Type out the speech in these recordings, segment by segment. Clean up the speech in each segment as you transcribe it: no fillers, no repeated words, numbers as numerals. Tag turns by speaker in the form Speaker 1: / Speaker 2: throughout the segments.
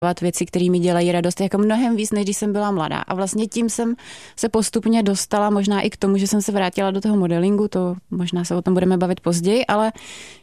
Speaker 1: věci, které mi dělají radost, jako mnohem víc, než když jsem byla mladá. A vlastně tím jsem se postupně dostala možná i k tomu, že jsem se vrátila do toho modelingu, to možná se o tom budeme bavit později, ale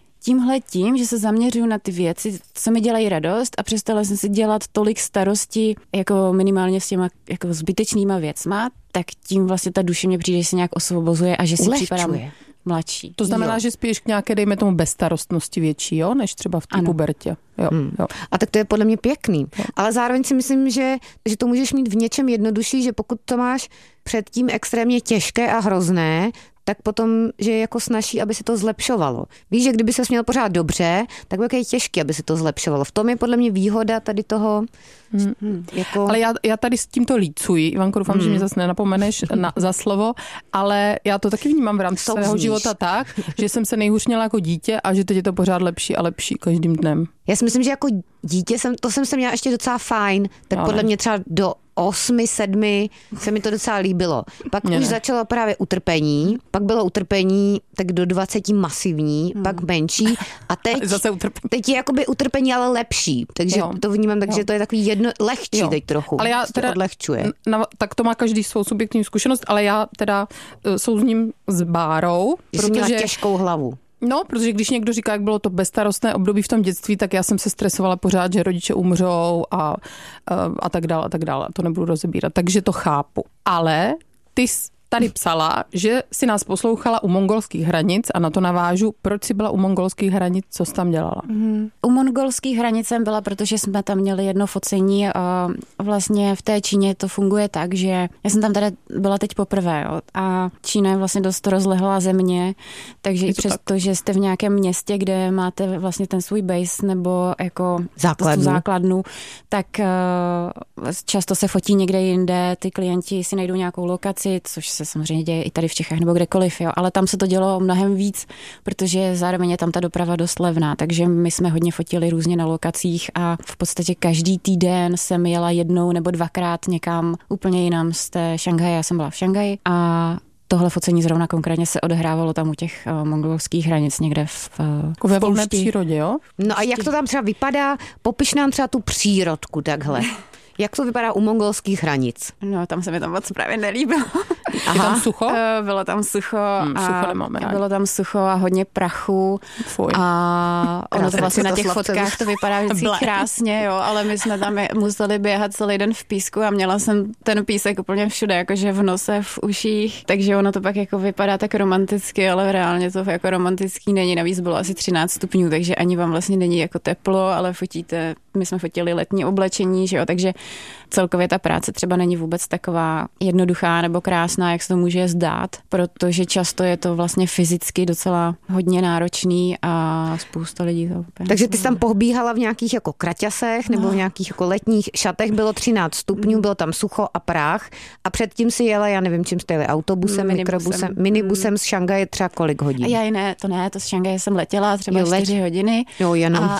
Speaker 1: tím, že se zaměřuju na ty věci, co mi dělají radost a přestala jsem si dělat tolik starostí jako minimálně s těma jako zbytečnýma věcma, tak tím vlastně ta duše mě přijde, že se nějak osvobozuje a že si připadám mladší.
Speaker 2: To znamená, že spíš k nějaké, dejme tomu, bezstarostnosti větší, jo, než třeba v té pubertě. Jo.
Speaker 3: A tak to je podle mě pěkný. Ale zároveň si myslím, že to můžeš mít v něčem jednodušší, že pokud to máš předtím extrémně těžké a hrozné, tak potom, že je jako snazší, aby se to zlepšovalo. Víš, že kdyby se měl pořád dobře, tak by je těžké, aby se to zlepšovalo. V tom je podle mě výhoda tady toho. Jako...
Speaker 2: Ale já tady s tímto lícuji. Ivanko, doufám, že mě zase nenapomeneš za slovo, ale já to taky vnímám v rámci svého života tak, že jsem se nejhůř měla jako dítě a že teď je to pořád lepší a lepší každým dnem.
Speaker 3: Já si myslím, že jako dítě jsem se měla ještě docela fajn, tak podle mě třeba do 8, 7 se mi to docela líbilo. Pak už začalo právě utrpení, pak bylo utrpení tak do 20 masivní, pak menší a teď je jakoby utrpení, ale lepší. Takže to vnímám, takže to je takový lehčí teď trochu.
Speaker 2: Ale já teda odlehčuje. Tak to má každý svou subjektivní zkušenost, ale já teda souzním s Bárou,
Speaker 3: protože měla těžkou hlavu.
Speaker 2: No, protože když někdo říká, jak bylo to bezstarostné období v tom dětství, tak já jsem se stresovala pořád, že rodiče umřou a tak dále a tak dále. To nebudu rozebírat, takže to chápu. Ale ty tady psala, že si nás poslouchala u mongolských hranic a na to navážu, proč si byla u mongolských hranic, co jsi tam dělala?
Speaker 1: U mongolských hranic jsem byla, protože jsme tam měli jedno focení a vlastně v té Číně to funguje tak, že já jsem tam teda byla teď poprvé, jo, a Čína je vlastně dost rozlehlá země, takže i přesto, že jste v nějakém městě, kde máte vlastně ten svůj base nebo jako základnu, tak často se fotí někde jinde, ty klienti si najdou nějakou lokaci, což se samozřejmě děje i tady v Čechách nebo kdekoliv, jo, ale tam se to dělo mnohem víc, protože zároveň je tam ta doprava dost levná, takže my jsme hodně fotili různě na lokacích a v podstatě každý týden jsem jela jednou nebo dvakrát někam úplně jinam z té Šanghaje, já jsem byla v Šanghaji a tohle focení zrovna konkrétně se odehrávalo tam u těch mongolských hranic někde
Speaker 2: ve volné přírodě, jo?
Speaker 3: No a jak to tam třeba vypadá? Popiš nám třeba tu přírodku takhle. Jak to vypadá u mongolských hranic?
Speaker 1: No, tam se mi tam moc právě nelíbilo.
Speaker 2: Je tam sucho?
Speaker 1: Bylo tam sucho
Speaker 2: bylo
Speaker 1: tam sucho a hodně prachu.
Speaker 2: Fuj.
Speaker 1: A ono to vlastně na těch fotkách to vypadá vždycky krásně, jo, ale my jsme tam museli běhat celý den v písku a měla jsem ten písek úplně všude, jakože v nose, v uších, takže ono to pak jako vypadá tak romanticky, ale reálně to jako romantický není. Navíc bylo asi 13 stupňů, takže ani vám vlastně není jako teplo, ale fotíte, my jsme fotili letní oblečení, že jo, takže celkově ta práce třeba není vůbec taková jednoduchá nebo krásná, jak se to může zdát, protože často je to vlastně fyzicky docela hodně náročný a spousta lidí to úplně.
Speaker 3: Takže ty jsi tam pobíhala v nějakých jako kraťasech nebo v nějakých jako letních šatech, bylo 13 stupňů, bylo tam sucho a prach a předtím si jela, já nevím, čím jste jeli, autobusem, mikrobusem, minibusem z Šanghaje třeba kolik hodin?
Speaker 1: To z Šanghaje jsem letěla třeba 4 hodiny.
Speaker 3: Jo, jenom.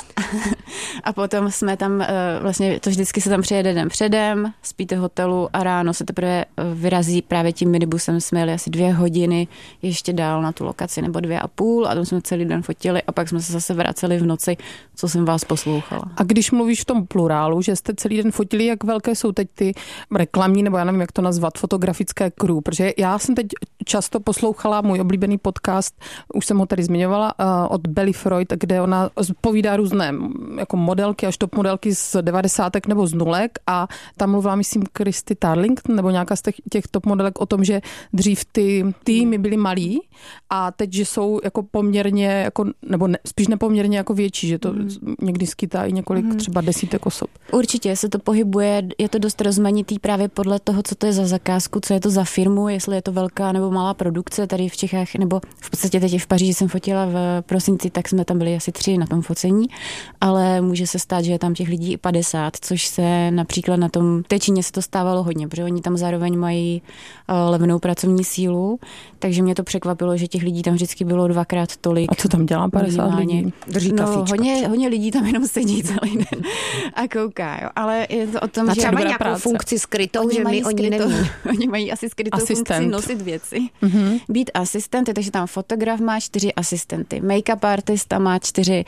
Speaker 1: A potom jsme tam, vlastně to vždycky se tam přijede den předem, spíte v hotelu a ráno se teprve vyrazí právě tím minibusem, jsme jeli asi 2 hodiny ještě dál na tu lokaci, nebo 2,5 a tam jsme celý den fotili a pak jsme se zase vraceli v noci, co jsem vás poslouchala.
Speaker 2: A když mluvíš v tom plurálu, že jste celý den fotili, jak velké jsou teď ty reklamní, nebo já nevím, jak to nazvat, fotografické crew, protože já jsem teď často poslouchala můj oblíbený podcast, už jsem ho tady zmiňovala, od Belly Freud, kde ona povídá různé jako modelky až top modelky z 90. nebo z nulek a tam mluvila, myslím, Christy Tarlington nebo nějaká z těch top modelek o tom, že dřív ty týmy byly malí a teď, že jsou jako poměrně, jako, nebo spíš nepoměrně jako větší, že to někdy skýtá i několik třeba desítek osob.
Speaker 1: Určitě se to pohybuje, je to dost rozmanitý právě podle toho, co to je za zakázku, co je to za firmu, jestli je to velká nebo malá produkce tady v Čechách, nebo v podstatě teď v Paříži jsem fotila v prosinci, tak jsme tam byli asi 3 na tom focení, ale může se stát, že je tam těch lidí i 50, což se například na tom té Číně se to stávalo hodně, protože oni tam zároveň mají levnou pracovní sílu, takže mě to překvapilo, že těch lidí tam vždycky bylo 2x tolik.
Speaker 2: A co tam dělá 50 lidí?
Speaker 3: Drží kafíčko.
Speaker 1: Hodně lidí tam jenom sedí celý den a kouká, jo. Ale je to o tom,
Speaker 3: a
Speaker 1: že
Speaker 3: třeba nějakou funkci skrytou, že my oni neví.
Speaker 1: Oni mají asi skrytou funkci nosit věci. Být asistenty, takže tam fotograf má 4 asistenty, make-up artista má 3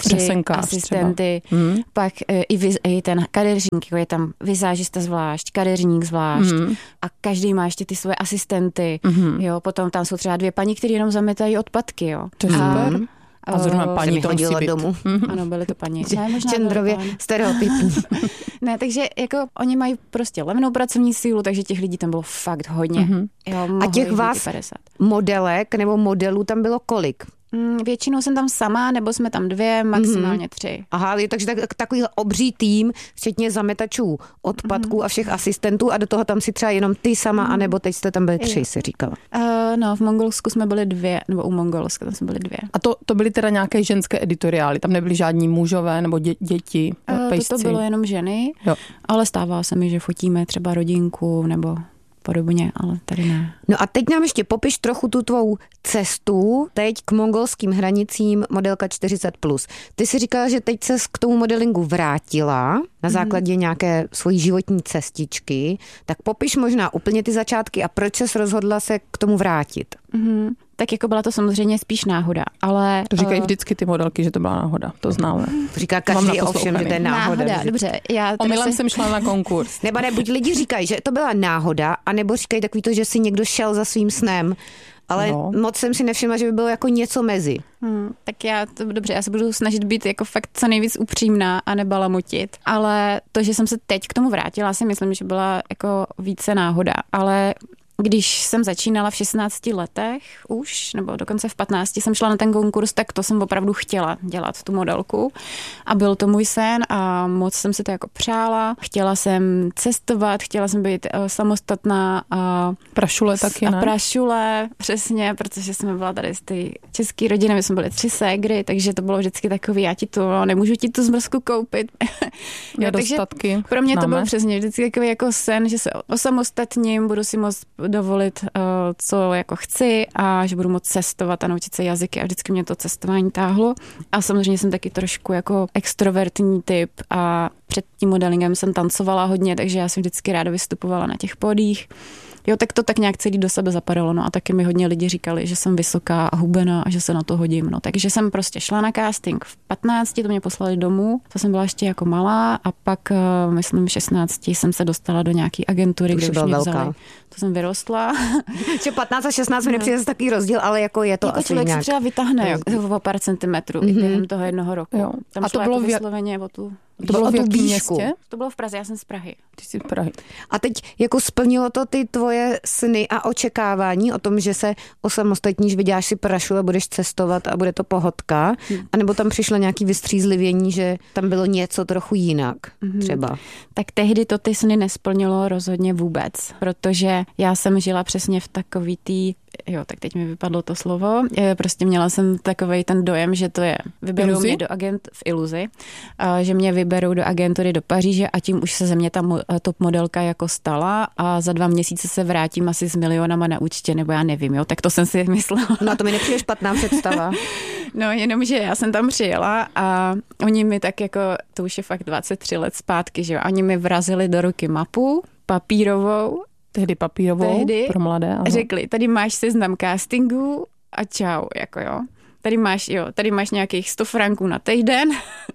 Speaker 1: asistenty, pak i ten kadeřník, je tam vizážista zvlášť, kadeřník zvlášť a každý má ještě ty svoje asistenty, jo, potom tam jsou třeba 2 paní, které jenom zametají odpadky, jo.
Speaker 2: To je super. A zrovna paní to musí být.
Speaker 3: Domů.
Speaker 1: Ano, byly to paní.
Speaker 3: Genderově stereotypní.
Speaker 1: Ne, takže jako oni mají prostě levnou pracovní sílu, takže těch lidí tam bylo fakt hodně. Jo,
Speaker 3: a těch vás
Speaker 1: 50.
Speaker 3: modelek nebo modelů tam bylo kolik?
Speaker 1: Většinou jsem tam sama, nebo jsme tam 2, maximálně 3.
Speaker 3: Aha, takže takový obří tým, včetně zametačů, odpadků a všech asistentů a do toho tam si třeba jenom ty sama, anebo teď jste tam byli 3, si říkala.
Speaker 1: No, v Mongolsku jsme byli 2, nebo u Mongolska tam jsme byli 2.
Speaker 2: A to byly teda nějaké ženské editoriály, tam nebyly žádní mužové nebo děti, pejsci?
Speaker 1: To bylo jenom ženy, jo. Ale stává se mi, že fotíme třeba rodinku nebo podobně, ale tady ne.
Speaker 3: No a teď nám ještě popiš trochu tu tvou cestu teď k mongolským hranicím modelka 40+. Ty si říkala, že teď ses k tomu modelingu vrátila na základě nějaké svojí životní cestičky. Tak popiš možná úplně ty začátky a proč ses rozhodla se k tomu vrátit?
Speaker 1: Tak jako byla to samozřejmě spíš náhoda, ale...
Speaker 2: To říkají vždycky ty modelky, že to byla náhoda, to známe.
Speaker 3: To říká každý ovšem, že to je náhoda.
Speaker 1: Dobře,
Speaker 2: omylem jsem šla na konkurs.
Speaker 3: Nebo buď lidi říkají, že to byla náhoda, anebo říkají takový to, že si někdo šel za svým snem. Ale moc jsem si nevšimla, že by bylo jako něco mezi.
Speaker 1: Tak já se budu snažit být jako fakt co nejvíc upřímná a nebalamutit. Ale to, že jsem se teď k tomu vrátila, si myslím, že byla jako více náhoda. Ale když jsem začínala v 16 letech už, nebo dokonce v 15 jsem šla na ten konkurs, tak to jsem opravdu chtěla dělat, tu modelku. A byl to můj sen a moc jsem si to jako přála. Chtěla jsem cestovat, chtěla jsem být samostatná. A
Speaker 2: prašule taky, ne?
Speaker 1: A prašule, přesně, protože jsme byla tady z té české rodiny, my jsme byli 3 ségry, takže to bylo vždycky takový, nemůžu ti tu zmrzku koupit.
Speaker 2: Nedostatky.
Speaker 1: Pro mě to bylo přesně vždycky takový jako sen, že se osamostatním, budu si moc dovolit, co jako chci a že budu moct cestovat a naučit se jazyky a vždycky mě to cestování táhlo. A samozřejmě jsem taky trošku jako extrovertní typ a před tím modelingem jsem tancovala hodně, takže já jsem vždycky ráda vystupovala na těch pódiích. Jo, tak to tak nějak celý do sebe zapadalo, no a taky mi hodně lidi říkali, že jsem vysoká a hubená a že se na to hodím, no. Takže jsem prostě šla na casting v 15, to mě poslali domů, to jsem byla ještě jako malá a pak, myslím, v 16 jsem se dostala do nějaký agentury, kde už mě vzali. To jsem vyrostla.
Speaker 3: Že 15 a 16 mi nepřijde takový rozdíl, ale jako je to
Speaker 1: jako
Speaker 3: asi
Speaker 1: člověk
Speaker 3: nějak.
Speaker 1: si třeba vytáhne o pár centimetrů během toho jednoho roku.
Speaker 2: Jo.
Speaker 1: Tam
Speaker 2: a to bylo
Speaker 1: vysloveně o tu...
Speaker 2: To bylo v jakém městě?
Speaker 1: To bylo v Praze, já jsem z Prahy.
Speaker 2: Ty jsi z Prahy.
Speaker 3: A teď jako splnilo to ty tvoje sny a očekávání o tom, že se osamostatníš, vyděláš si prašule, budeš cestovat a bude to pohodka? A nebo tam přišlo nějaký vystřízlivění, že tam bylo něco trochu jinak třeba?
Speaker 1: Tak tehdy to ty sny nesplnilo rozhodně vůbec, protože já jsem žila přesně v takový tak teď mi vypadlo to slovo, prostě měla jsem takovej ten dojem, že to je, vyberou mě do v iluzi, že mě vyberou do agentury do Paříže a tím už se ze mě ta top modelka jako stala a za 2 měsíce se vrátím asi s milionama na účtě, nebo já nevím, jo, tak to jsem si myslela.
Speaker 3: No to mi nepřijde špatná představa.
Speaker 1: No jenomže já jsem tam přijela a oni mi tak jako, to už je fakt 23 let zpátky, že jo, oni mi vrazili do ruky mapu papírovou,
Speaker 2: Tehdy papírovou pro mladé. Aha.
Speaker 1: Řekli, tady máš seznam castingů a čau, jako jo. Tady máš nějakých 100 franků na týden,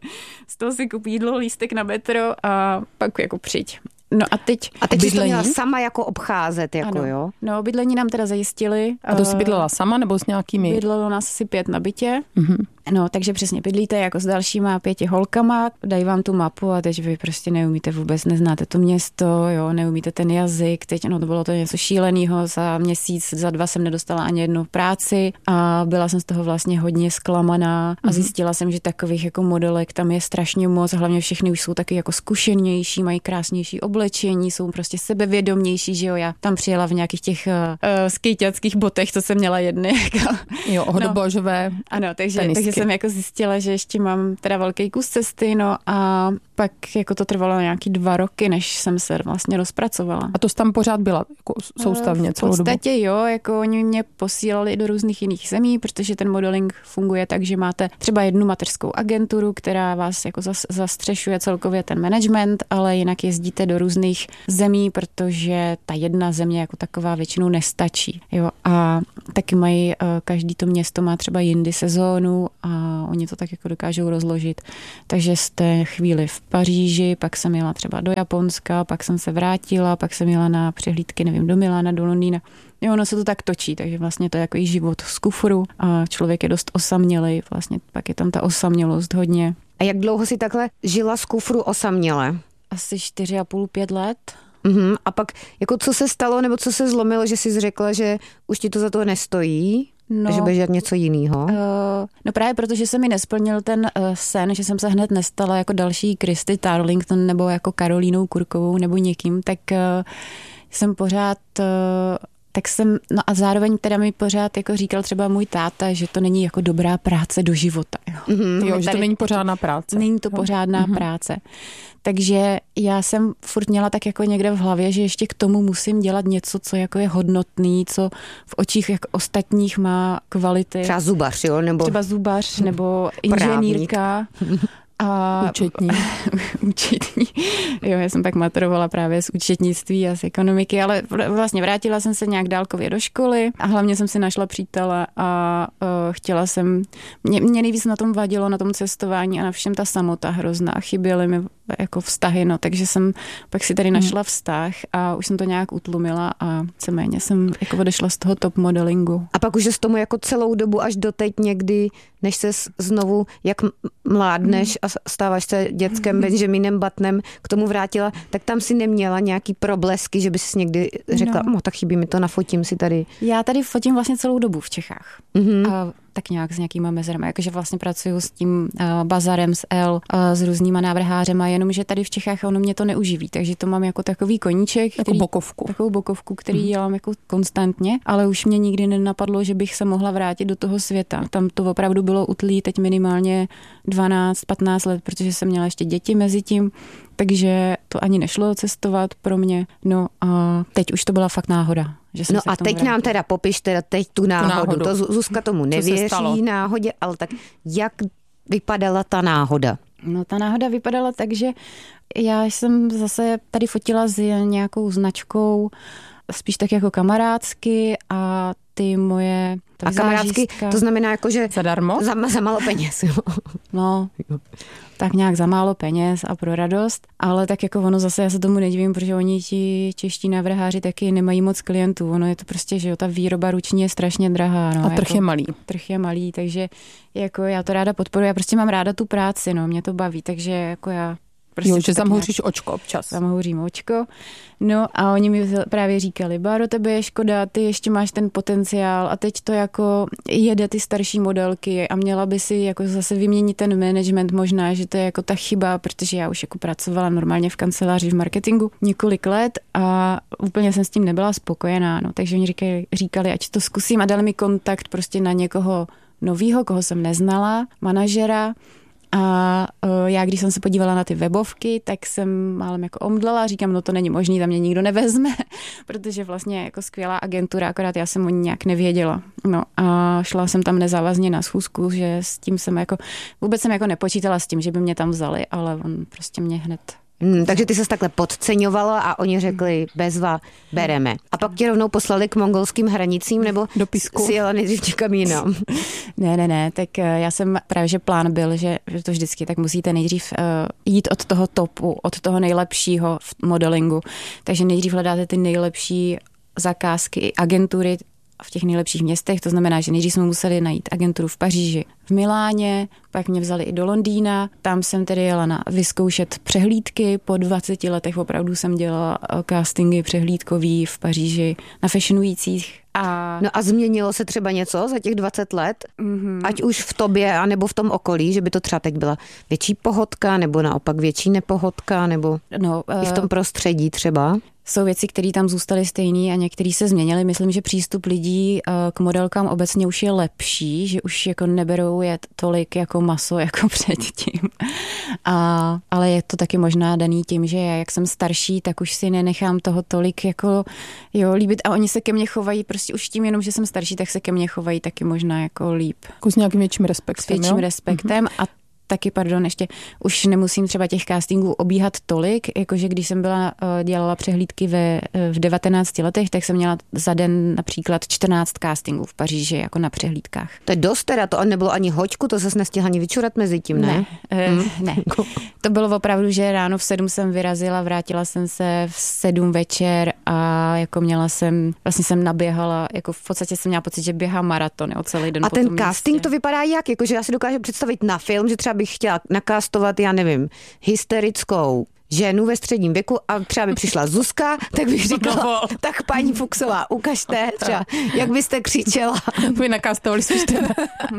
Speaker 1: z toho si kup jídlo, lístek na metro a pak jako přijď. No a teď
Speaker 3: jsi to měla sama jako obcházet, jako
Speaker 1: ano.
Speaker 3: Jo?
Speaker 1: No, bydlení nám teda zajistili.
Speaker 2: A to jsi bydlela sama nebo s nějakými?
Speaker 1: Bydlelo nás asi 5 na bytě. No, takže přesně bydlíte jako s dalšíma 5 holkama, dají vám tu mapu a teď vy prostě neumíte vůbec, neznáte to město, jo, neumíte ten jazyk, teď to bylo to něco šílenýho, za měsíc, za 2 jsem nedostala ani jednu práci a byla jsem z toho vlastně hodně zklamaná a zjistila jsem, že takových jako modelek tam je strašně moc, hlavně všechny už jsou taky jako zkušenější, mají krásnější oblečení, jsou prostě sebevědomější, že jo, já tam přijela v nějakých těch skejťackých botech, co jsem měla jedny.
Speaker 2: Jo, hodobožové.
Speaker 1: Ano, takže jsem jako zjistila, že ještě mám teda velký kus cesty, no a pak jako to trvalo nějaký 2 roky, než jsem se vlastně rozpracovala.
Speaker 2: A to jsi tam pořád byla jako soustavně celou dobu?
Speaker 1: V podstatě jo, jako oni mě posílali do různých jiných zemí, protože ten modeling funguje tak, že máte třeba jednu mateřskou agenturu, která vás jako zastřešuje celkově ten management, ale jinak jezdíte do různých zemí, protože ta jedna země jako taková většinou nestačí. Jo, a taky mají, každý to město má třeba jindy sezónu a oni to tak jako dokážou rozložit. Takže jste chvíli v Paříži, pak jsem jela třeba do Japonska, pak jsem se vrátila, pak jsem jela na přehlídky, nevím, do Milána, do Londýna. Jo, ono se to tak točí, takže vlastně to je jako i život z kufru a člověk je dost osamělej, vlastně pak je tam ta osamělost hodně.
Speaker 3: A jak dlouho si takhle žila z kufru osaměle?
Speaker 1: Asi 4,5-5 let.
Speaker 3: A pak, jako co se stalo, nebo co se zlomilo, že jsi řekla, že už ti to za to nestojí? No, že budeš dělat něco jiného?
Speaker 1: No právě protože se mi nesplnil ten sen, že jsem se hned nestala jako další Christy Tarlington nebo jako Karolínou Kurkovou nebo někým, tak jsem pořád... no a zároveň teda mi pořád jako říkal třeba můj táta, že to není jako dobrá práce do života.
Speaker 2: Jo, že to není pořádná práce.
Speaker 1: Není to pořádná práce. Takže já jsem furt měla tak jako někde v hlavě, že ještě k tomu musím dělat něco, co jako je hodnotný, co v očích jako ostatních má kvality.
Speaker 3: Třeba zubař, jo? Nebo...
Speaker 1: Třeba zubař, nebo inženýrka. A účetní. Jo, já jsem pak maturovala právě z účetnictví a z ekonomiky, ale vlastně vrátila jsem se nějak dálkově do školy a hlavně jsem si našla přítele a chtěla jsem, mě nejvíc na tom vadilo, na tom cestování a na všem ta samota hrozná, chyběly mi jako vztahy, no, takže jsem pak si tady našla vztah a už jsem to nějak utlumila a víceméně jsem jako odešla z toho top modelingu.
Speaker 3: A pak už s tomu jako celou dobu až doteď někdy, než se znovu, jak mládneš a stáváš se dětskem Benjaminem Buttonem, k tomu vrátila, tak tam si neměla nějaký problesky, že by si někdy řekla, tak chybí mi to, nafotím si tady.
Speaker 1: Já tady fotím vlastně celou dobu v Čechách. A tak nějak s nějakýma mezerama, jakože vlastně pracuju s tím bazarem, s L, s různýma návrhářema, jenomže tady v Čechách ono mě to neuživí, takže to mám jako takový koníček.
Speaker 2: Jako bokovku.
Speaker 1: Takovou bokovku, který dělám jako konstantně, ale už mě nikdy nenapadlo, že bych se mohla vrátit do toho světa. Tam to opravdu bylo utlý teď minimálně 12-15 let, protože jsem měla ještě děti mezi tím, takže to ani nešlo cestovat pro mě. No a teď už to byla fakt náhoda.
Speaker 3: No a teď nám teda popiš teda teď tu náhodu. To Zuzka tomu nevěří náhodě, ale tak jak vypadala ta náhoda?
Speaker 1: No ta náhoda vypadala tak, že já jsem zase tady fotila s nějakou značkou, spíš tak jako kamarádsky a ty moje...
Speaker 3: A kamarádsky, to znamená jako, že...
Speaker 2: Zadarmo?
Speaker 3: Za málo peněz.
Speaker 1: No, tak nějak za málo peněz a pro radost, ale tak jako ono zase, já se tomu nedivím, protože oni ti čeští návrháři taky nemají moc klientů, ono je to prostě, že jo, ta výroba ruční je strašně drahá. No,
Speaker 2: a trh je malý.
Speaker 1: Trh je malý, takže jako já to ráda podporuji, já prostě mám ráda tu práci, no, mě to baví, takže jako já...
Speaker 2: Prostě jo, že zamhouříš očko občas.
Speaker 1: Zamhouřím očko. No a oni mi právě říkali, Báro, tebe je škoda, ty ještě máš ten potenciál a teď to jako jede ty starší modelky a měla by si jako zase vyměnit ten management možná, že to je jako ta chyba, protože já už jako pracovala normálně v kanceláři v marketingu několik let a úplně jsem s tím nebyla spokojená, no, takže oni říkali, ať to zkusím a dali mi kontakt prostě na někoho novýho, koho jsem neznala, manažera. A já, když jsem se podívala na ty webovky, tak jsem málem jako omdlela a říkám, no to není možný, tam mě nikdo nevezme, protože vlastně jako skvělá agentura, akorát já jsem o ní nějak nevěděla. No a šla jsem tam nezávazně na schůzku, že s tím jsem jako, vůbec jsem jako nepočítala s tím, že by mě tam vzali, ale on prostě mě hned...
Speaker 3: takže ty ses takhle podceňovala a oni řekli, bezva, bereme. A pak tě rovnou poslali k mongolským hranicím, nebo
Speaker 2: do Písku
Speaker 3: si jela nejdřív někam jinam?
Speaker 1: Ne, tak já jsem právě, že plán byl, že to vždycky tak musíte nejdřív jít od toho topu, od toho nejlepšího v modelingu. Takže nejdřív hledáte ty nejlepší zakázky, agentury v těch nejlepších městech, to znamená, že nejdřív jsme museli najít agenturu v Paříži, v Miláně, pak mě vzali i do Londýna, tam jsem tedy jela vyzkoušet přehlídky, po 20 letech opravdu jsem dělala castingy přehlídkový v Paříži na Fashion Weekích.
Speaker 3: No a změnilo se třeba něco za těch 20 let? Ať už v tobě, anebo v tom okolí, že by to třeba teď byla větší pohodka, nebo naopak větší nepohodka, nebo i v tom prostředí třeba?
Speaker 1: jsou věci, které tam zůstaly stejný a některé se změnily. Myslím, že přístup lidí k modelkám obecně už je lepší, že už jako neberou je tolik jako maso jako předtím. Ale je to taky možná daný tím, že jak jsem starší, tak už si nenechám toho tolik jako líbit a oni se ke mně chovají prostě už tím jenom, že jsem starší, tak se ke mně chovají taky možná jako líp.
Speaker 2: Jako s nějakým větším respektem.
Speaker 1: S větším respektem a taky, ještě už nemusím třeba těch castingů obíhat tolik, jakože když jsem dělala přehlídky v 19 letech, tak jsem měla za den například 14 castingů v Paříži jako na přehlídkách.
Speaker 3: To je dost teda, to nebylo ani hoďku, to zase nestihla ani vyčurat mezi tím, ne?
Speaker 1: Ne. To bylo opravdu, že ráno v 7 jsem vyrazila, vrátila jsem se v 7 večer a jako vlastně jsem naběhala, jako v podstatě jsem měla pocit, že běhám maraton, celý den.
Speaker 3: A ten casting to vypadá jak? Jakože já si dokážu představit na film, že třeba bych chtěla nakástovat, já nevím, hysterickou ženu ve středním věku a třeba by přišla Zuzka, tak bych říkala, tak paní Fuchsová, ukažte třeba, jak byste křičela.
Speaker 2: Vy nakástovali spíš teda.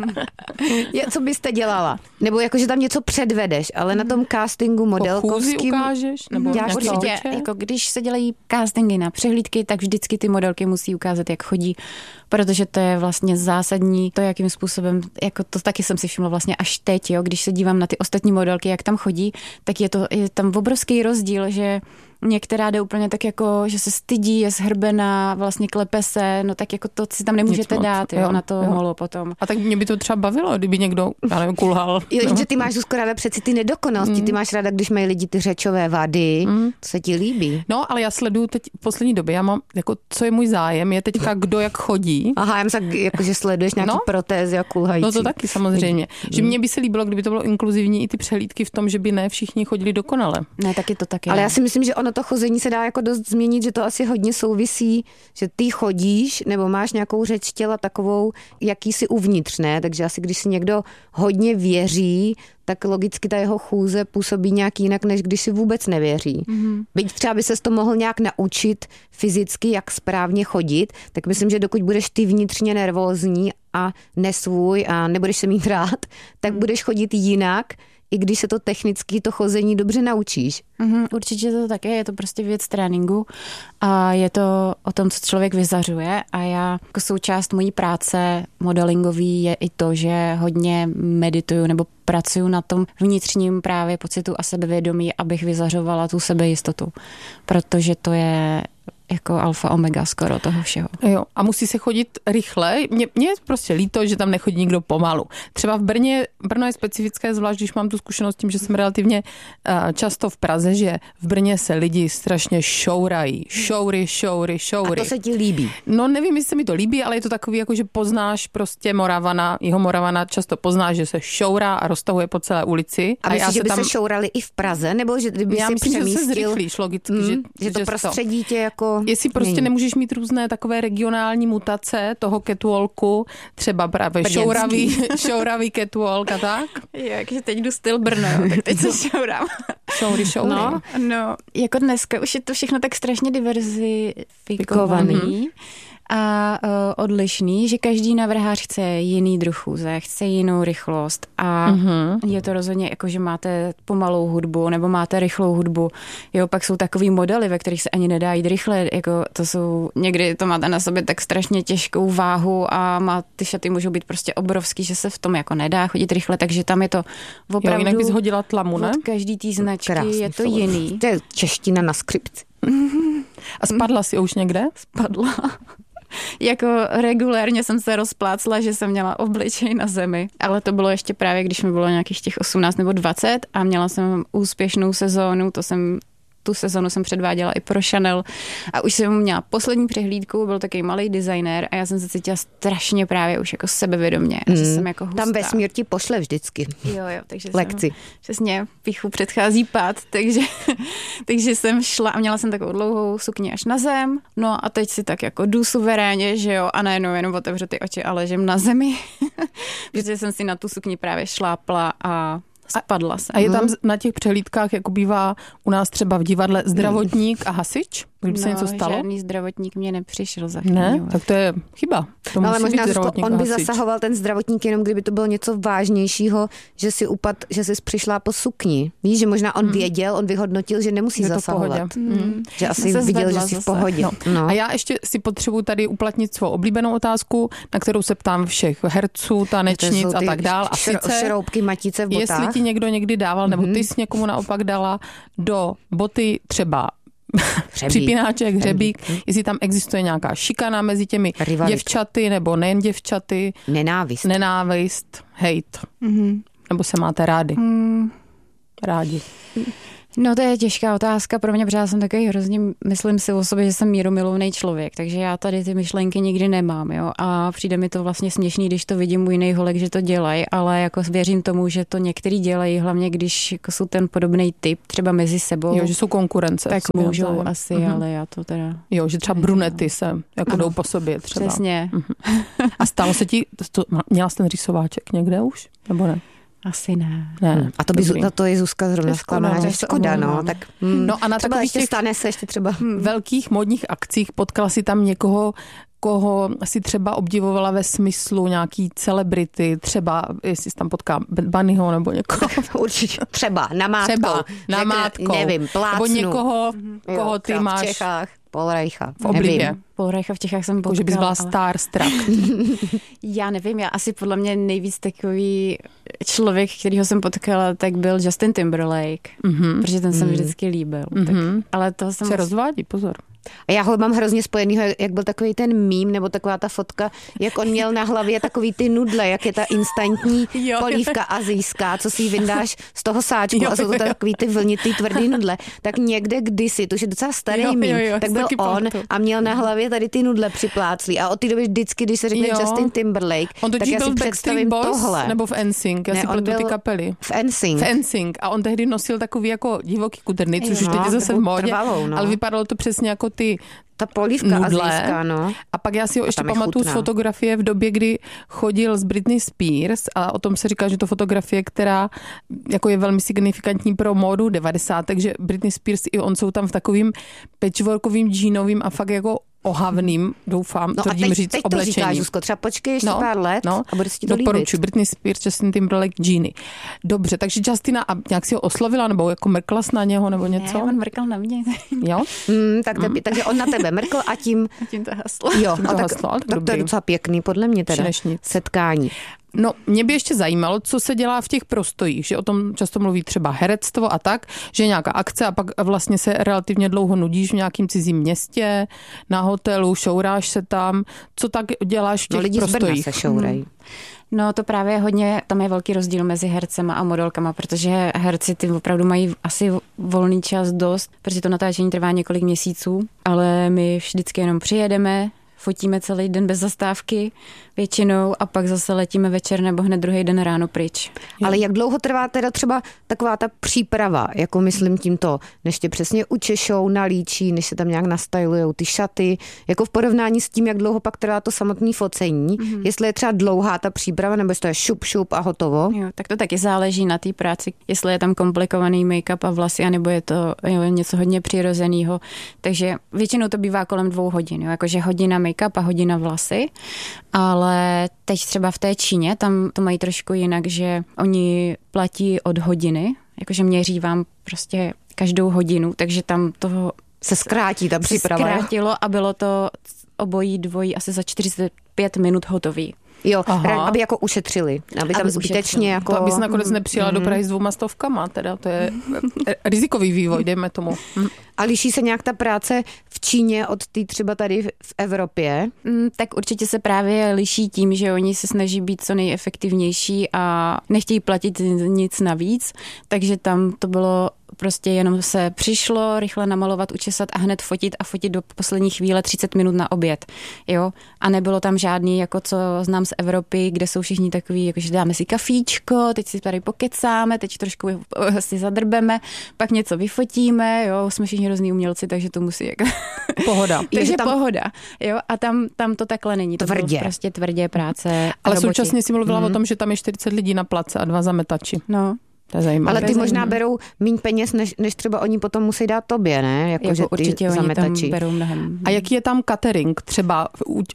Speaker 3: Co byste dělala? Nebo jakože tam něco předvedeš, ale na tom castingu modelkovským...
Speaker 2: ukážeš? Nebo
Speaker 1: určitě, jako když se dělají castingy na přehlídky, tak vždycky ty modelky musí ukázat, jak chodí, protože to je vlastně zásadní, to jakým způsobem, jako to taky jsem si všimla vlastně až teď, když se dívám na ty ostatní modelky, jak tam chodí, tak je tam obrovský rozdíl, že některá jde úplně tak jako, že se stydí, je zhrbená, vlastně klepe se, no tak jako to si tam nemůžete dát, na to molo potom.
Speaker 2: A tak mě by to třeba bavilo, kdyby někdo, já nevím, kulhal.
Speaker 3: Že ty máš, Zuzko, ráda přeci ty nedokonalosti, ty máš ráda, když mají lidi ty řečové vady, to se ti líbí.
Speaker 2: No, ale já sleduju teď v poslední době, já mám, jako, co je můj zájem, je teďka kdo jak chodí.
Speaker 3: Aha, já myslím, jakože sleduješ nějaký protézy a kulhající.
Speaker 2: No to taky samozřejmě. Že mně by se líbilo, kdyby to bylo inkluzivní i ty přehlídky v tom, že by ne všichni chodili dokonale.
Speaker 1: Ne, taky to taky.
Speaker 3: Ale já si myslím, že to chození se dá jako dost změnit, že to asi hodně souvisí, že ty chodíš nebo máš nějakou řeč těla takovou, jaký si uvnitř, ne? Takže asi když si někdo hodně věří, tak logicky ta jeho chůze působí nějak jinak, než když si vůbec nevěří. Byť třeba by ses to mohl nějak naučit fyzicky, jak správně chodit, tak myslím, že dokud budeš ty vnitřně nervózní a nesvůj a nebudeš se mít rád, tak budeš chodit jinak, i když se to technicky, to chození dobře naučíš.
Speaker 1: Určitě to také, je to prostě věc tréninku a je to o tom, co člověk vyzařuje a já jako součást mojí práce modelingový je i to, že hodně medituju nebo pracuju na tom vnitřním právě pocitu a sebevědomí, abych vyzařovala tu sebejistotu, protože to je jako alfa omega skoro toho všeho.
Speaker 2: Jo, a musí se chodit rychle. Mně je prostě líto, že tam nechodí nikdo pomalu. Třeba v Brno je specifické, zvlášť když mám tu zkušenost tím, že jsem relativně často v Praze, že v Brně se lidi strašně šourají. Šoury. A
Speaker 3: to se ti líbí?
Speaker 2: No nevím, jestli se mi to líbí, ale je to takový, jako že poznáš prostě Moravana často poznáš, že se šourá a roztahuje po celé ulici.
Speaker 3: A myslíš, že by se šourali i v Praze? Nebo že kdyby si přemístil?
Speaker 2: Že se zrychlíš logicky.
Speaker 3: Že to prostředí tě jako...
Speaker 2: Jestli prostě nemůžeš mít různé takové regionální mutace toho catwalku, třeba právě šouravý catwalk a tak?
Speaker 1: Takže teď jdu styl Brno, tak teď se šourám.
Speaker 2: Šoury.
Speaker 1: No, jako dneska už je to všechno tak strašně diverzifikovaný a odlišný, že každý navrhář chce jiný druh chůze, chce jinou rychlost a je to rozhodně jako, že máte pomalou hudbu nebo máte rychlou hudbu. Jo, pak jsou takový modely, ve kterých se ani nedá jít rychle, jako to jsou, někdy to máte na sobě tak strašně těžkou váhu a ty šaty můžou být prostě obrovský, že se v tom jako nedá chodit rychle, takže tam je to opravdu... Jo,
Speaker 2: jinak bys hodila tlamu, ne?
Speaker 1: Od každý té značky je to jiný.
Speaker 3: To je čeština na skript.
Speaker 2: A spadla si už někde?
Speaker 1: Spadla. Jako regulérně jsem se rozplácla, že jsem měla obličej na zemi. Ale to bylo ještě právě, když mi bylo nějakých těch 18 nebo 20 a měla jsem úspěšnou sezónu, tu sezonu jsem předváděla i pro Chanel a už jsem měla poslední přehlídku, byl takový malý designér a já jsem se cítila strašně právě už jako sebevědomě. Jsem jako hustá.
Speaker 3: Tam vesmír ti pošle vždycky.
Speaker 1: Jo, takže
Speaker 3: lekci.
Speaker 1: Přesně, píchu předchází pád, takže jsem šla a měla jsem takovou dlouhou sukni až na zem, no a teď si tak jako jdu suverénně, že jo, a najednou jenom otevřu ty oči a ležím na zemi, protože jsem si na tu sukni právě šlápla a spadla jsem.
Speaker 2: A je tam na těch přehlídkách, jako bývá u nás třeba v divadle, zdravotník a hasič? Kdyby se něco stalo?
Speaker 1: Žádný zdravotník mě nepřišel zachránit.
Speaker 2: Ne? Tak to je chyba. To
Speaker 3: ale možná on by
Speaker 2: hasič.
Speaker 3: zasahoval ten zdravotník jenom kdyby to bylo něco vážnějšího, že si jsi přišla po sukni. Víš, že možná on věděl, on vyhodnotil, že nemusí zasahovat. Že asi viděl, že jsi v pohodě.
Speaker 2: No. A já ještě si potřebuji tady uplatnit svou oblíbenou otázku, na kterou se ptám všech herců, tanečnic a tak dál. A sice,
Speaker 3: šroubky matice v botách.
Speaker 2: Jestli ti někdo někdy dával, nebo ty jsi někomu naopak dala do boty třeba připínáček, hřebík, jestli tam existuje nějaká šikana mezi těmi děvčaty, nebo nejen děvčaty. Nenávist, hejt. Nebo se máte rádi? Rádi.
Speaker 1: No to je těžká otázka pro mě, protože já jsem takový hrozně, myslím si o sobě, že jsem mírumilovný člověk, takže já tady ty myšlenky nikdy nemám, jo, a přijde mi to vlastně směšný, když to vidím u jiných holek, že to dělají, ale jako věřím tomu, že to některý dělají, hlavně když jako jsou ten podobný typ, třeba mezi sebou.
Speaker 2: Jo, že jsou konkurence.
Speaker 1: Tak můžou asi, ale já to teda...
Speaker 2: Jo, že třeba brunety se jako jdou po sobě třeba.
Speaker 1: Přesně.
Speaker 2: A stalo se ti, měla jsi ten rýsováček někde už, nebo ne?
Speaker 1: Asi ne.
Speaker 3: A to je Zuzka zrovna zklamaná, že škoda, no. Tak,
Speaker 2: no a na
Speaker 3: třeba ještě stane se ještě třeba
Speaker 2: velkých modních akcích potkala si tam někoho, koho si třeba obdivovala ve smyslu nějaký celebrity, třeba jestli jsi tam potká Bunnyho nebo někoho.
Speaker 3: Určitě. Třeba namátkou. Nevím, plácnu.
Speaker 2: Nebo někoho, koho ty máš.
Speaker 3: V Čechách. Paul Reicha.
Speaker 2: V oblibě.
Speaker 1: Paul Reicha v Čechách jsem potkala.
Speaker 2: Že bys byla starstruck.
Speaker 1: Já nevím, já asi podle mě nejvíc takový člověk, kterýho jsem potkala, tak byl Justin Timberlake, protože ten se mi vždycky líbil. Tak, ale to jsem...
Speaker 2: Se rozvádí, pozor.
Speaker 3: A já ho mám hrozně spojenýho, jak byl takový ten mím, nebo taková ta fotka, jak on měl na hlavě takový ty nudle, jak je ta instantní polívka asijská, co si ji vyndáš z toho sáčku a jsou to takový ty vlnitý tvrdý nudle. Tak někde kdysi, to je docela starý mím, tak byl on a měl na hlavě tady ty nudle připláclý a od té doby vždycky, když se řekne Justin Timberlake, tak já si představím tohle.
Speaker 2: Nebo v NSYNC, já si pletu ty kapely.
Speaker 3: V NSYNC.
Speaker 2: A on tehdy nosil takový jako divoký kudrny, což už teď je zase v módě, ale vypadalo to přesně jako
Speaker 3: ta polívka
Speaker 2: nudle.
Speaker 3: Azijská, no.
Speaker 2: A pak já si ho ještě pamatuju z fotografie v době, kdy chodil s Britney Spears a o tom se říká, že to fotografie, která jako je velmi signifikantní pro módu 90, takže Britney Spears i on jsou tam v takovým patchworkovým džínovým a fakt jako ohavným, doufám, tvrdím říct,
Speaker 3: teď
Speaker 2: oblečení.
Speaker 3: To říkáš, Zuzko, třeba počkej ještě pár let a bude si ti to líbit.
Speaker 2: Doporučuji, Britney Spears, Justin Timberlake, džíny. Dobře, takže Justina, a nějak si ho oslovila, nebo jako mrkla na něho, nebo něco?
Speaker 1: Ne, on mrkal na mě.
Speaker 2: Jo?
Speaker 3: Takže on na tebe mrkl a tím
Speaker 1: to haslo.
Speaker 3: Jo, tak to je docela pěkný, podle mě teda, setkání.
Speaker 2: No, mě by ještě zajímalo, co se dělá v těch prostojích, že o tom často mluví třeba herectvo a tak, že je nějaká akce a pak vlastně se relativně dlouho nudíš v nějakém cizím městě, na hotelu, šouráš se tam. Co tak děláš v těch prostojích?
Speaker 3: Lidi z Brna se šourají.
Speaker 1: No to právě hodně, tam je velký rozdíl mezi hercema a modelkama, protože herci ty opravdu mají asi volný čas dost, protože to natáčení trvá několik měsíců, ale my vždycky jenom přijedeme, fotíme celý den bez zastávky většinou a pak zase letíme večer nebo hned druhý den ráno pryč.
Speaker 3: Ale jak dlouho trvá teda třeba taková ta příprava, jako myslím tímto, než tě přesně učešou, nalíčí, než se tam nějak nastylujou ty šaty, jako v porovnání s tím, jak dlouho pak trvá to samotné focení, jestli je třeba dlouhá ta příprava, nebo jestli to je šup a hotovo?
Speaker 1: Jo, tak to taky záleží na té práci, jestli je tam komplikovaný make-up a vlasy, anebo je to něco hodně přirozeného. Takže většinou to bývá kolem 2 hodin, jo, jakože hodina make-up a hodina vlasy, ale teď třeba v té Číně, tam to mají trošku jinak, že oni platí od hodiny, jakože měří vám prostě každou hodinu, takže tam toho
Speaker 3: se zkrátí ta příprava.
Speaker 1: Se zkrátilo a bylo to obojí dvojí asi za 45 minut hotový.
Speaker 3: Jo, aby jako ušetřili. Aby tam zbytečně jako...
Speaker 2: To abys nakonec nepřijela do Prahy s 200, teda to je rizikový vývoj, dejme tomu.
Speaker 3: A liší se nějak ta práce v Číně od té třeba tady v Evropě?
Speaker 1: Tak určitě se právě liší tím, že oni se snaží být co nejefektivnější a nechtějí platit nic navíc, takže tam to bylo prostě jenom se přišlo rychle namalovat, učesat a hned fotit do poslední chvíle 30 minut na oběd. Jo? A nebylo tam žádný, jako co znám z Evropy, kde jsou všichni takový, jakože dáme si kafíčko, teď si tady pokecáme, teď trošku si zadrbeme, pak něco vyfotíme, jo, jsme všichni hrozný umělci, takže to musí jako...
Speaker 2: Pohoda.
Speaker 1: Takže tam... pohoda, jo, a tam to takhle není. To bylo prostě tvrdě práce.
Speaker 2: Ale současně si mluvila o tom, že tam je 40 lidí na place a 2 zametači.
Speaker 1: No.
Speaker 2: To je zajímavé.
Speaker 3: Ale ty možná berou míň peněz, než třeba oni potom musí dát tobě, ne?
Speaker 1: Jako že určitě oni tam berou mnohem.
Speaker 2: A jaký je tam catering třeba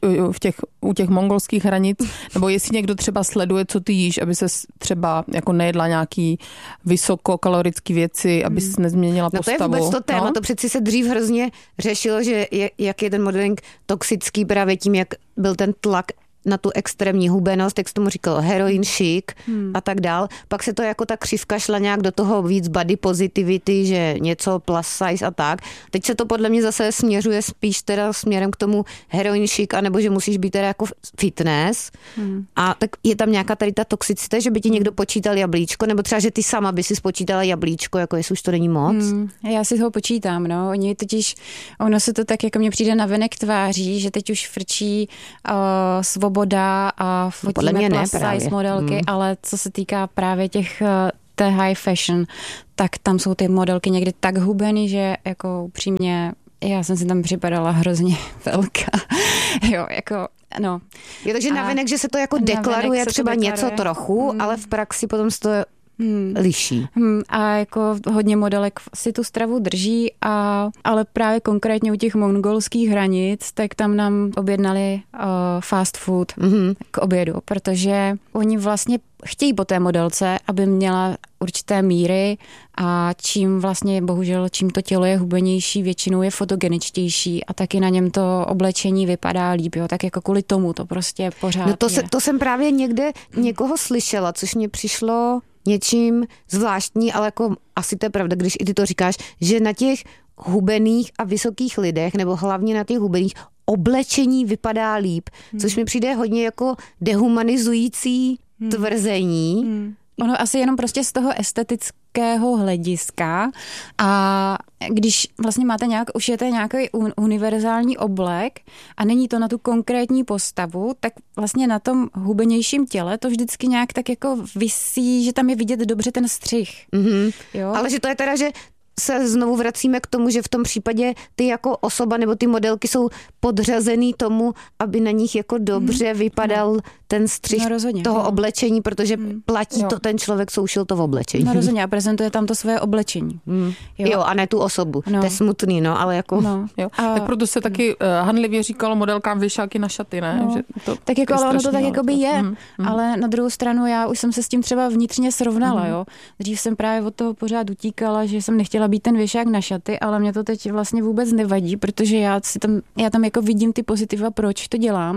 Speaker 2: u těch mongolských hranic? Nebo jestli někdo třeba sleduje, co ty jíš, aby se třeba jako nejedla nějaký vysokokalorické věci, aby se nezměnila postavu?
Speaker 3: No to je vůbec to téma. To přeci se dřív hrozně řešilo, že jak je ten modeling toxický právě tím, jak byl ten tlak na tu extrémní hubenost, jak se tomu říkalo, heroin chic a tak dál. Pak se to jako ta křivka šla nějak do toho víc body positivity, že něco plus size a tak. Teď se to podle mě zase směřuje spíš teda směrem k tomu heroin chic, anebo že musíš být teda jako fitness. A tak je tam nějaká tady ta toxicita, že by ti někdo počítal jablíčko, nebo třeba, že ty sama by si spočítala jablíčko, jako jestli už to není moc.
Speaker 1: Já si ho počítám, no. Ono se to tak jako mně přijde na venek tváří, že teď už frčí svoboda a fotíme plus size modelky, ale co se týká právě té high fashion, tak tam jsou ty modelky někdy tak hubený, že jako upřímně já jsem si tam připadala hrozně velká. Jo, jako no.
Speaker 3: Je takže navenek, že se to jako deklaruje třeba něco trochu, ale v praxi potom se to liší.
Speaker 1: A jako hodně modelek si tu stravu drží, ale právě konkrétně u těch mongolských hranic, tak tam nám objednali fast food k obědu, protože oni vlastně chtějí po té modelce, aby měla určité míry a čím vlastně, bohužel, čím to tělo je hubenější, většinou je fotogeničtější a taky na něm to oblečení vypadá líp, jo, tak jako kvůli tomu to prostě pořád
Speaker 3: no to jsem právě někde někoho slyšela, což mě přišlo něčím zvláštní, ale jako asi to je pravda, když i ty to říkáš, že na těch hubených a vysokých lidech, nebo hlavně na těch hubených, oblečení vypadá líp, což mi přijde hodně jako dehumanizující tvrzení.
Speaker 1: Ono asi jenom prostě z toho estetického hlediska a když vlastně máte ušijete nějaký univerzální oblek a není to na tu konkrétní postavu, tak vlastně na tom hubenějším těle to vždycky nějak tak jako visí, že tam je vidět dobře ten střih. Jo?
Speaker 3: Ale že to je teda, že se znovu vracíme k tomu, že v tom případě ty jako osoba nebo ty modelky jsou podřazený tomu, aby na nich jako dobře vypadal ten střih toho oblečení, protože platí to ten člověk, co ušil to v oblečení.
Speaker 1: No rozhodně a prezentuje tam to své oblečení.
Speaker 3: Jo, a ne tu osobu. To je smutný, no, ale jako...
Speaker 2: Jo. Tak proto se taky hanlivě říkalo modelkám věšáky na šaty, ne?
Speaker 1: No.
Speaker 2: Že to
Speaker 1: tak jako, ale ono to tak jakoby je, ale na druhou stranu já už jsem se s tím třeba vnitřně srovnala, jo. Dřív jsem právě od toho pořád utíkala, že jsem nechtěla být ten věšák na šaty, ale mě to teď vlastně vůbec nevadí, protože já tam jako vidím ty pozitiva, proč to dělám.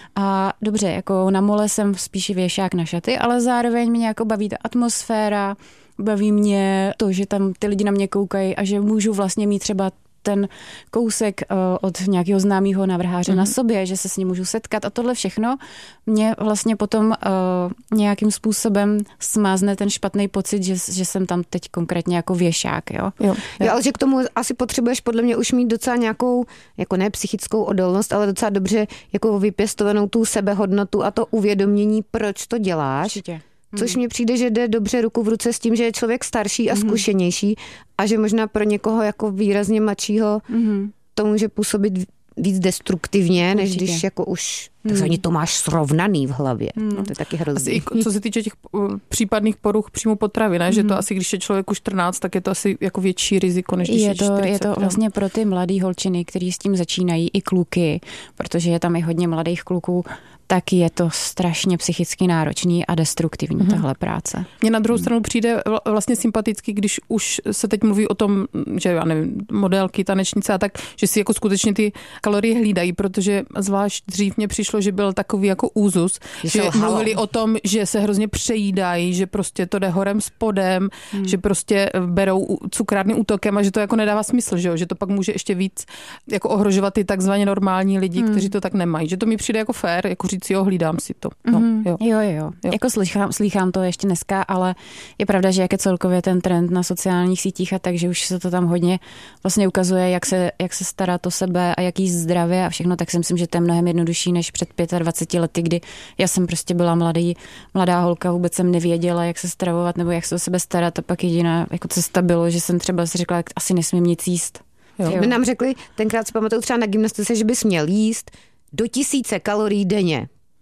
Speaker 1: A dobře, jako na mole jsem spíš věšák na šaty, ale zároveň mě jako baví ta atmosféra, baví mě to, že tam ty lidi na mě koukají a že můžu vlastně mít třeba ten kousek od nějakého známého návrháře na sobě, že se s ním můžu setkat a tohle všechno mě vlastně potom nějakým způsobem smázne ten špatný pocit, že jsem tam teď konkrétně jako věšák, jo.
Speaker 3: Jo, ale že k tomu asi potřebuješ podle mě už mít docela nějakou, jako ne psychickou odolnost, ale docela dobře jako vypěstovanou tu sebehodnotu a to uvědomění, proč to děláš.
Speaker 1: Určitě.
Speaker 3: Což mně přijde, že jde dobře ruku v ruce s tím, že je člověk starší a zkušenější a že možná pro někoho jako výrazně mladšího to může působit víc destruktivně, než když jako už takzvaně to máš srovnaný v hlavě. No, to je taky hrozný.
Speaker 2: Co se týče těch případných poruch přímo potravy, ne? Že to asi, když je člověk už 14, tak je to asi jako větší riziko, než když je 40.
Speaker 1: Je to vlastně pro ty mladý holčiny, který s tím začínají, i kluky, protože je tam i hodně mladých kluků, tak je to strašně psychicky náročný a destruktivní tahle práce.
Speaker 2: Mně na druhou stranu přijde vlastně sympatický, když už se teď mluví o tom, že já nevím, modelky, tanečnice a tak, že si jako skutečně ty kalorie hlídají, protože zvlášť dřív mě přišlo, že byl takový jako úzus, že mluvili o tom, že se hrozně přejídají, že prostě to jde horem spodem, že prostě berou cukrárny útokem a že to jako nedává smysl, že to pak může ještě víc jako ohrožovat ty takzvaně normální lidi, kteří to tak nemají. Že to mi přijde jako fér, jako říct jo, hlídám si to. No,
Speaker 1: jo. Jako slýchám to ještě dneska, ale je pravda, že jak je celkově ten trend na sociálních sítích a tak, že už se to tam hodně vlastně ukazuje, jak se starat o sebe a jak jíst zdravě a všechno, tak si myslím, že to je mnohem jednodušší než před 25 lety, kdy já jsem prostě byla mladá holka, vůbec jsem nevěděla, jak se stravovat nebo jak se o sebe starat a pak jediná jako cesta bylo, že jsem třeba si řekla, jak asi nesmím nic jíst.
Speaker 3: Jo. My nám řekli, tenkrát si pamatuju třeba na gymnastice, že bys měl jíst do 1000 kalorií denně.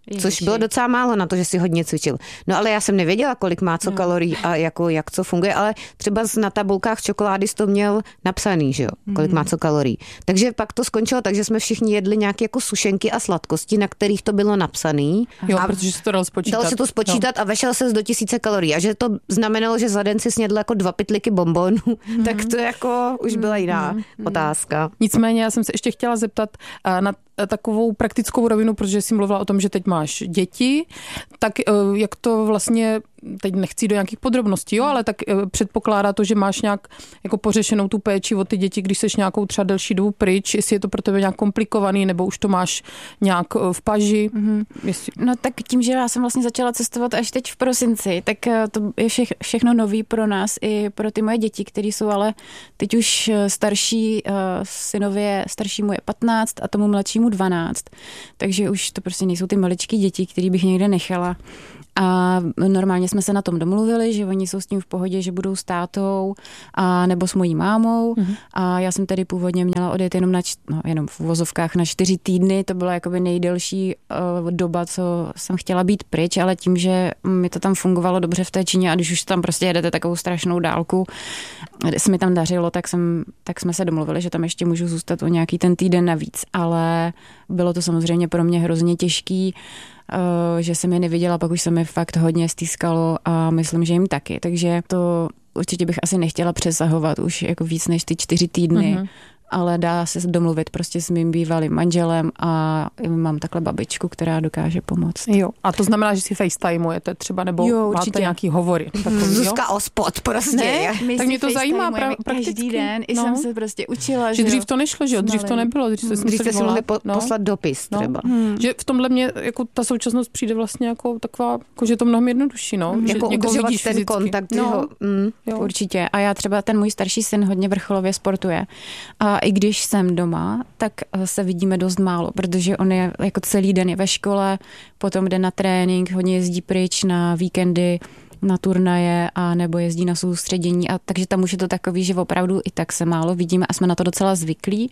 Speaker 3: Což bylo docela málo na to, že si hodně cvičil. No ale já jsem nevěděla, kolik má co kalorií a jako jak co funguje, ale třeba na tabulkách čokolády jsi to měl napsaný, že jo, kolik má co kalorií. Takže pak to skončilo tak, že jsme všichni jedli nějaké jako sušenky a sladkosti, na kterých to bylo napsaný.
Speaker 2: Jo, protože se to dalo spočítat.
Speaker 3: Dalo se to spočítat a vešel se do 1000 kalorií. A že to znamenalo, že za den si snědl jako 2 pytlíky bonbonů, tak to jako už byla jiná otázka.
Speaker 2: Nicméně já jsem se ještě chtěla zeptat na takovou praktickou rovinu, protože jsi mluvila o tom, že teď máš děti, tak jak to vlastně, teď nechci do nějakých podrobností, jo, ale tak předpokládá to, že máš nějak jako pořešenou tu péči o ty děti, když seš nějakou třeba delší dobu pryč, jestli je to pro tebe nějak komplikovaný, nebo už to máš nějak v paži. Jestli...
Speaker 1: No tak tím, že já jsem vlastně začala cestovat až teď v prosinci, tak to je všechno nový pro nás i pro ty moje děti, které jsou ale teď už starší, synově staršímu je 15 a tomu mladšímu 12, takže už to prostě nejsou ty maličký děti, který bych někde nechala. A normálně jsme se na tom domluvili, že oni jsou s tím v pohodě, že budou s tátou a nebo s mojí mámou. A já jsem tedy původně měla odjet jenom v uvozovkách na 4 týdny. To byla jakoby nejdelší doba, co jsem chtěla být pryč, ale tím, že mi to tam fungovalo dobře v té Číně a když už tam prostě jedete takovou strašnou dálku, se mi tam dařilo, tak jsme se domluvili, že tam ještě můžu zůstat o nějaký ten týden navíc. Ale bylo to samozřejmě pro mě hrozně těžký, že jsem je neviděla, pak už se mi fakt hodně stýskalo a myslím, že jim taky. Takže to určitě bych asi nechtěla přesahovat už jako víc než ty 4 týdny. Ale dá se domluvit prostě s mým bývalým manželem a mám takhle babičku, která dokáže pomoct.
Speaker 2: Jo, a to znamená, že si FaceTimeujete třeba, nebo jo, máte nějaký hovory?
Speaker 3: Zuzka ospod prostě.
Speaker 2: Ne? Tak mě to zajímá prakticky.
Speaker 1: Každý den jsem se prostě učila.
Speaker 2: Že dřív to nešlo, že jo? Dřív to nebylo. Dřív
Speaker 3: jste si mohli poslat dopis třeba.
Speaker 2: Že v tomhle mě jako ta současnost přijde vlastně jako taková, jako, že to mnohem jednodušší, no.
Speaker 3: Jako udržovat ten
Speaker 2: fyzicky.
Speaker 3: kontakt.
Speaker 1: Určitě. A já třeba ten můj starší syn hodně vrcholově sportuje. A i když jsem doma, tak se vidíme dost málo, protože on je jako celý den je ve škole, potom jde na trénink, hodně jezdí pryč na víkendy, na turnaje a nebo jezdí na soustředění a takže tam už je to takový, že opravdu i tak se málo vidíme a jsme na to docela zvyklí.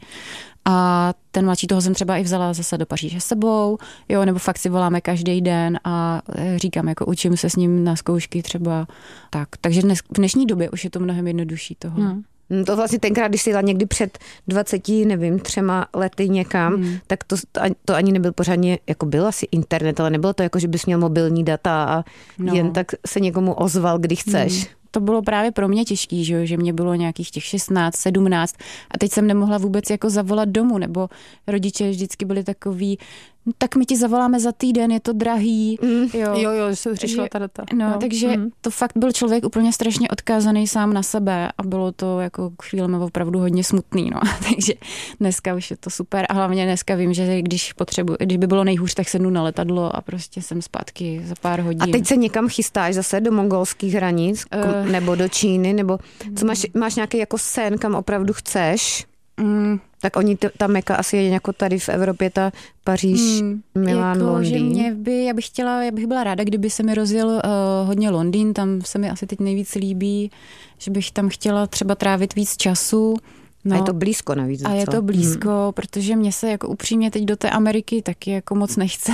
Speaker 1: A ten mladší toho jsem třeba i vzala zase do Paříže s sebou, jo, nebo fakt si voláme každý den a říkám, jako učím se s ním na zkoušky třeba tak. Takže v dnešní době už je to mnohem jednodušší toho.
Speaker 3: To vlastně tenkrát, když jsi jela někdy před 3 lety někam, tak to ani nebyl pořádně, jako byl asi internet, ale nebylo to jako, že bys měl mobilní data a jen tak se někomu ozval, kdy chceš.
Speaker 1: To bylo právě pro mě těžký, že mě bylo nějakých těch 16, 17 a teď jsem nemohla vůbec jako zavolat domů, nebo rodiče vždycky byli takový, tak my ti zavoláme za týden, je to drahý.
Speaker 2: Jo, že se řešila ta data.
Speaker 1: Takže to fakt byl člověk úplně strašně odkázaný sám na sebe a bylo to jako chvílemi opravdu hodně smutný. Takže dneska už je to super a hlavně dneska vím, že když by bylo nejhůř, tak sednu na letadlo a prostě jsem zpátky za pár hodin.
Speaker 3: A teď se někam chystáš zase do mongolských hranic nebo do Číny, nebo co máš nějaký jako sen, kam opravdu chceš? Tak oni ta Meka asi je jako tady v Evropě, ta Paříž, Milán, jako, Londýn.
Speaker 1: Já bych byla ráda, kdyby se mi rozjel hodně Londýn, tam se mi asi teď nejvíc líbí, že bych tam chtěla třeba trávit víc času.
Speaker 3: A je to blízko navíc.
Speaker 1: A je to blízko, protože mě se jako upřímně teď do té Ameriky taky jako moc nechce.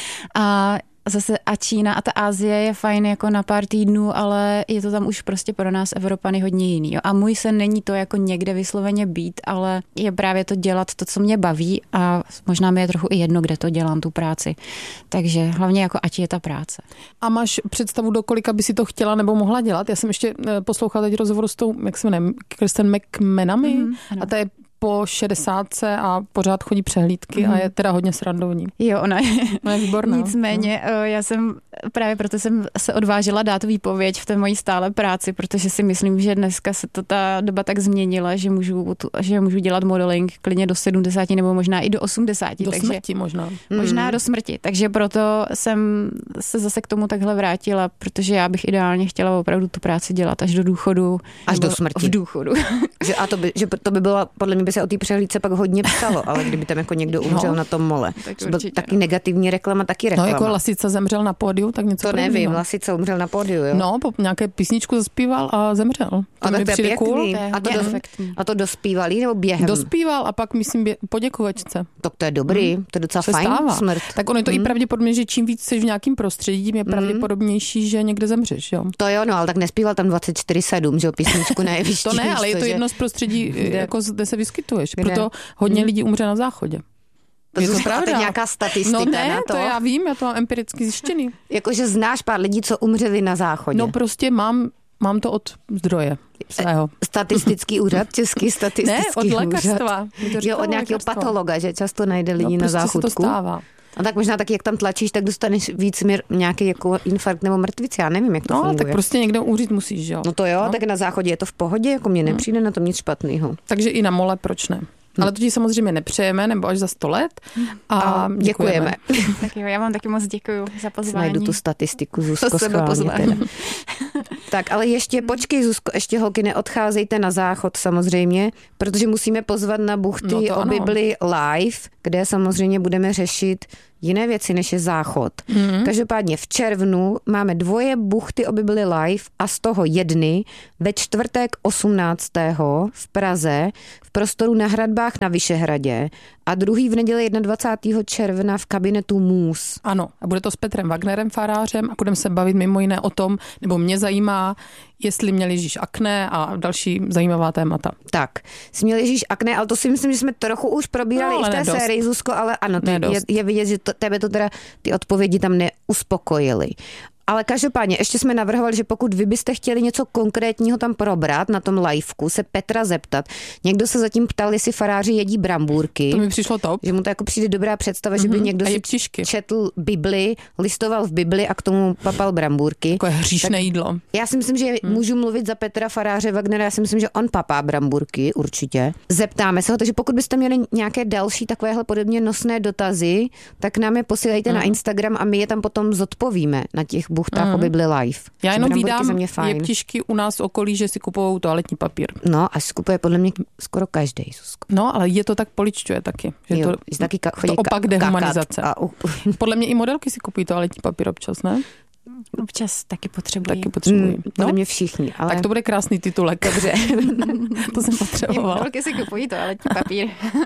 Speaker 1: A zase a Čína a ta Asie je fajn jako na pár týdnů, ale je to tam už prostě pro nás Evropany hodně jiný. Jo. A můj sen není to jako někde vysloveně být, ale je právě to dělat to, co mě baví a možná mi je trochu i jedno, kde to dělám, tu práci. Takže hlavně jako ať je ta práce.
Speaker 2: A máš představu, do kolika by si to chtěla nebo mohla dělat? Já jsem ještě poslouchala teď rozhovor s tou, jak se jmenuje, Kristen McManamy a ta je po 60 a pořád chodí přehlídky a je teda hodně srandovní.
Speaker 1: Jo, ona je
Speaker 2: výborná.
Speaker 1: Nicméně, já jsem právě proto jsem se odvážila dát výpověď v té mojí stále práci, protože si myslím, že dneska se to ta doba tak změnila, že můžu dělat modeling klidně do 70 nebo možná i do 80.
Speaker 2: Do smrti možná.
Speaker 1: Možná do smrti, takže proto jsem se zase k tomu takhle vrátila, protože já bych ideálně chtěla opravdu tu práci dělat až do důchodu.
Speaker 3: Až do smrti.
Speaker 1: V důchodu.
Speaker 3: Že to by bylo, podle mě by se o té přehlídce pak hodně psalo, ale kdyby tam jako někdo umřel na tom mole. Taky negativní reklama, taky reklama.
Speaker 2: No, jako Lasica zemřel na pódiu, tak něco
Speaker 3: to nevím, Lasica umřel na pódiu, jo?
Speaker 2: No, po nějaké písničku zaspíval a zemřel.
Speaker 3: A tak to je pěkný. Cool. A to dospívali nebo během?
Speaker 2: Dospíval a pak, myslím, po děkovačce.
Speaker 3: Tak to je dobrý, to je docela fajn smrt.
Speaker 2: Tak ono je to i pravděpodobně, že čím víc jsi v nějakým prostředí, tím je pravděpodobnější, že někde zemřeš, jo?
Speaker 3: To jo, no, ale tak nespíval tam 24/7, že jo, písničku na jevišti.
Speaker 2: To ne, ale je to jedno z prostředí, jako kde se vyskytuješ. Proto hodně lidí umře na záchodě.
Speaker 3: Je to pravda? To je nějaká statistika.
Speaker 2: No ne,
Speaker 3: na to
Speaker 2: já vím, já to mám empiricky zjištěný.
Speaker 3: Jakože znáš pár lidí, co umřeli na záchodě.
Speaker 2: No prostě mám to od zdroje svého.
Speaker 3: Statistický úřad, Český statistický úřad.
Speaker 2: Ne, od lékařstva.
Speaker 3: Jo, od nějakého patologa, že často najde lidi na záchodku.
Speaker 2: Se to stává.
Speaker 3: A tak možná taky, jak tam tlačíš, tak dostaneš víc nějaký jako infarkt nebo mrtvici. Já nevím, jak to funguje.
Speaker 2: No, tak prostě někde umřít musíš, jo.
Speaker 3: No to jo, tak na záchodě je to v pohodě, jako mně nepřijde na tom nic špatného.
Speaker 2: Takže i na mole, proč ne? Ale to ti samozřejmě nepřejeme, nebo až za 100 let. A děkujeme.
Speaker 1: Tak jo, já vám taky moc děkuju za pozvání.
Speaker 3: Najdu tu statistiku, Zuzko, schválně. Tak, ale ještě počkej, Zuzko, ještě holky, neodcházejte na záchod samozřejmě, protože musíme pozvat na Buchty o Bibli live, kde samozřejmě budeme řešit jiné věci, než je záchod. Každopádně v červnu máme 2 buchty o Bibli live a z toho jedny ve čtvrtek 18. v Praze v prostoru Na hradbách na Vyšehradě a druhý v neděli 21. června v kabinetu Můz.
Speaker 2: Ano, a bude to s Petrem Wagnerem, farářem, a budeme se bavit mimo jiné o tom, nebo mě zajímá, jestli měl Ježíš akné a další zajímavá témata.
Speaker 3: Tak, jsi měl Ježíš akné, ale to si myslím, že jsme trochu už probírali i v té sérii, Zuzko, ale ano, je vidět, že tebe to teda ty odpovědi tam neuspokojily. Ale každopádně ještě jsme navrhovali, že pokud vy byste chtěli něco konkrétního tam probrat na tom liveku, se Petra zeptat. Někdo se zatím ptal, jestli faráři jedí brambůrky.
Speaker 2: To mi přišlo top.
Speaker 3: Že mu to jako přijde dobrá představa, že by někdo si četl Bibli, listoval v Bibli a k tomu papal brambůrky.
Speaker 2: Takové hříšné jídlo.
Speaker 3: Já si myslím, že můžu mluvit za Petra faráře Wagnera, já si myslím, že on papá brambůrky, určitě. Zeptáme se ho, takže pokud byste měli nějaké další takovéhle podobně nosné dotazy, tak nám je posílejte na Instagram a my je tam potom zodpovíme na těch buchtách o Bibli live.
Speaker 2: Já jenom vídám jeptišky u nás v okolí, že si kupují toaletní papír.
Speaker 3: No, až skupuje podle mě skoro každý, Zuzko.
Speaker 2: No, ale je to tak poličťuje taky. Že
Speaker 3: jo,
Speaker 2: to,
Speaker 3: taky
Speaker 2: to opak dehumanizace. Podle mě i modelky si kupují toaletní papír občas, ne?
Speaker 1: Občas taky potřebují.
Speaker 3: Podle mě všichni. Ale...
Speaker 2: Tak to bude krásný titulek.
Speaker 3: Dobře.
Speaker 2: To jsem potřebovala.
Speaker 1: Modelky si kupují toaletní papír.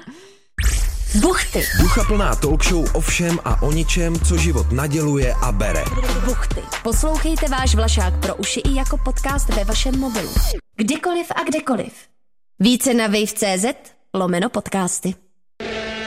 Speaker 4: Buchty. Duchaplná talk show o všem a o ničem, co život naděluje a bere.
Speaker 5: Buchty. Poslouchejte váš Vlašák pro uši i jako podcast ve vašem mobilu. Kdykoliv a kdekoliv. Více na wave.cz/podcasty.